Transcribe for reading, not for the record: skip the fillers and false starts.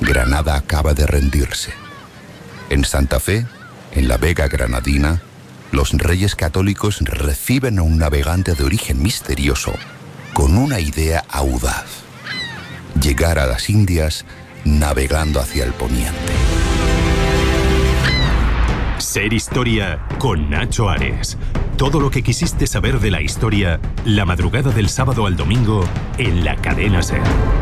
Granada acaba de rendirse. En Santa Fe, en la Vega Granadina, los Reyes Católicos reciben a un navegante de origen misterioso con una idea audaz: llegar a las Indias navegando hacia el poniente. Ser Historia con Nacho Ares. Todo lo que quisiste saber de la historia, la madrugada del sábado al domingo en la cadena SER.